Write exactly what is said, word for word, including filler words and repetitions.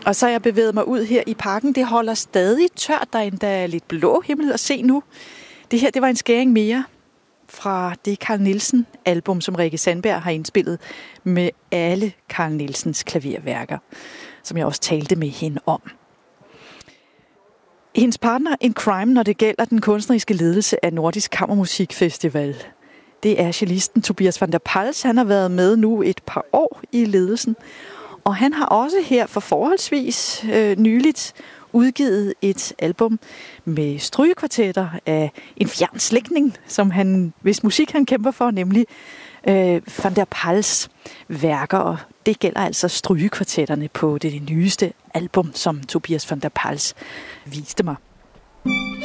Og så er jeg bevæget mig ud her i parken. Det holder stadig tørt. Der er endda lidt blå himmel at se nu. Det her, det var en skæring mere fra det Carl Nielsen-album, som Rikke Sandberg har indspillet med alle Carl Nielsens klaverværker, som jeg også talte med hende om. Hendes partner in crime, når det gælder den kunstneriske ledelse af Nordisk Kammermusikfestival, det er cellisten Tobias van der Pals. Han har været med nu et par år i ledelsen, og han har også her for forholdsvis øh, nyligt udgivet et album med strygekvartetter af en fjern slægtning, som han, hvis musik han kæmper for, nemlig øh, van der Pals værker. Og det gælder altså strygekvartetterne på det nyeste album, som Tobias van der Pals viste mig.